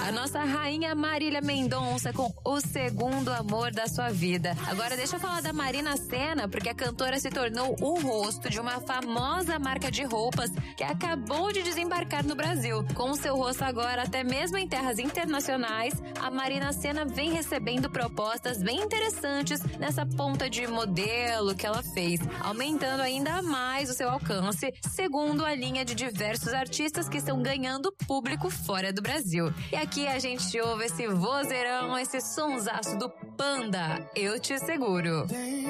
A nossa rainha Marília Mendonça com O Segundo Amor da Sua Vida. Agora deixa eu falar da Marina Sena, porque a cantora se tornou o rosto de uma famosa marca de roupas que acabou de desembarcar no Brasil. Com seu rosto agora até mesmo em terras internacionais, a Marina Sena vem recebendo propostas bem interessantes nessa ponta de modelo que ela fez, aumentando ainda mais o seu alcance, segundo a linha de diversos artistas que estão ganhando público fora do Brasil. E aqui a gente ouve esse vozeirão, esse sonsaço do Panda, Eu Te Seguro.